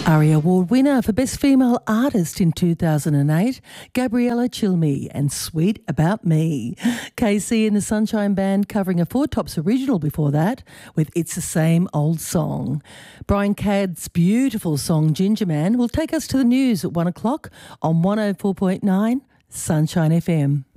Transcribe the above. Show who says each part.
Speaker 1: ARIA Award winner for Best Female Artist in 2008, Gabriella Chilmi and Sweet About Me. KC and the Sunshine Band covering a Four Tops original before that with It's the Same Old Song. Brian Cadd's beautiful song Ginger Man will take us to the news at 1 o'clock on 104.9 Sunshine FM.